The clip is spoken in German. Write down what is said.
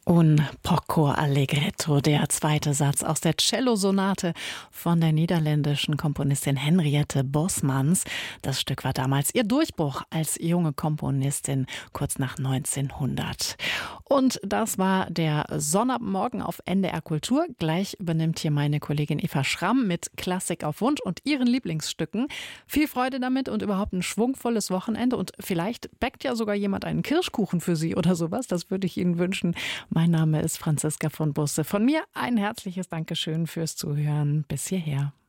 Un poco allegretto, der zweite Satz aus der Cellosonate von der niederländischen Komponistin Henriette Bosmans. Das Stück war damals ihr Durchbruch als junge Komponistin kurz nach 1900. Und das war der Sonnabendmorgen auf NDR Kultur. Gleich übernimmt hier meine Kollegin Eva Schramm mit Klassik auf Wunsch und ihren Lieblingsstücken. Viel Freude damit und überhaupt ein schwungvolles Wochenende. Und vielleicht backt ja sogar jemand einen Kirschkuchen für Sie oder sowas. Das würde ich Ihnen wünschen. Mein Name ist Franziska von Busse. Von mir ein herzliches Dankeschön fürs Zuhören. Bis hierher.